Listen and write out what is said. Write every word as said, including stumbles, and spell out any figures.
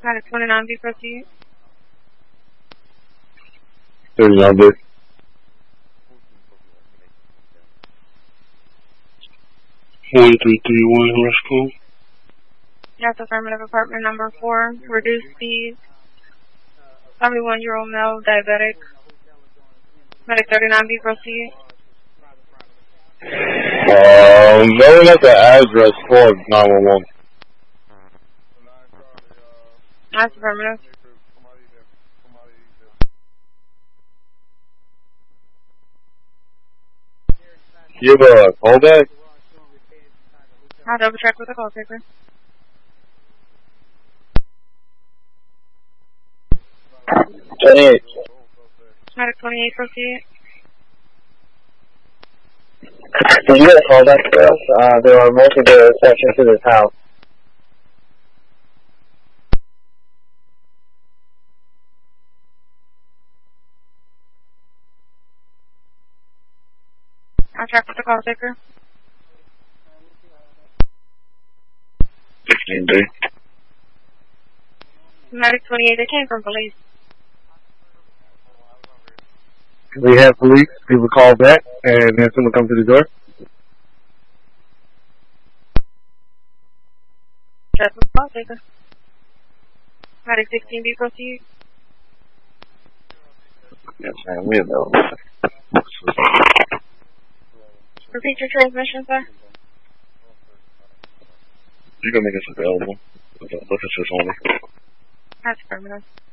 Medic twenty-nine B, proceed. thirty-nine B. one three three one, rescue. Yes, affirmative, apartment number four. Reduced speed. seventy-one-year-old male, diabetic. Medic thirty-nine B, proceed. Um, knowing at the address for nine one one. That's affirmative. You have a callback? I'll double check with the call taker. twenty-eight. Medic twenty-eight, proceed. Did you get a callback for us? Uh, there are multiple sections to this house. I'll check with the call taker. sixteen B. Medic twenty-eight, they came from police. We have police. People call back and have someone come to the door. Check with the call taker. Medic sixteen B, proceed. Yes, ma'am. We have no. Repeat your transmission, sir. You can make us available. Look at this only. That's affirmative.